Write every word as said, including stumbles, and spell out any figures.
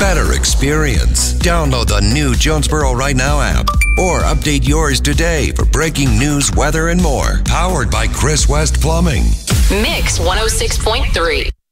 better experience. Download the new Jonesboro Right Now app or update yours today for breaking news, weather, and more. Powered by Chris West Plumbing. Mix one oh six point three.